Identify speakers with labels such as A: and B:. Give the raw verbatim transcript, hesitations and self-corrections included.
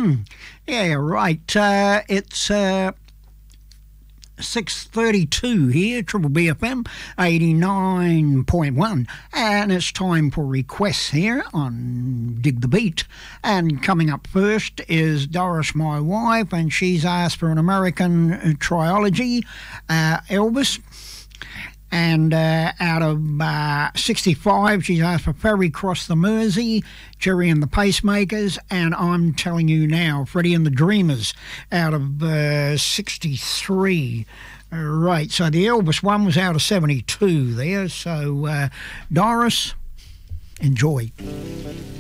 A: Yeah, right. Uh, it's uh, six thirty-two here, Triple B F M eighty-nine point one, and it's time for requests here on Dig the Beat. And coming up first is Doris, my wife, and she's asked for an American trilogy, uh, Elvis. And uh, out of uh, sixty-five, she's asked for Ferry Cross the Mersey, Jerry and the Pacemakers, and I'm telling you now, Freddie and the Dreamers out of uh, sixty-three. Right, so the Elvis one was out of seventy-two there. So, uh, Doris, enjoy.